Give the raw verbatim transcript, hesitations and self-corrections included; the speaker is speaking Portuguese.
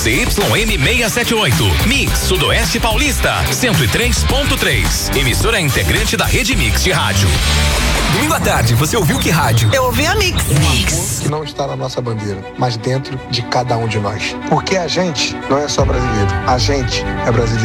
Z Y M seiscentos e setenta e oito. Mix Sudoeste Paulista, cento e três ponto três. Emissora integrante da Rede Mix de rádio. Domingo à tarde, você ouviu que rádio? Eu ouvi a Mix. Mix. Que não está na nossa bandeira, mas dentro de cada um de nós. Porque a gente não é só brasileiro. A gente é brasileiro.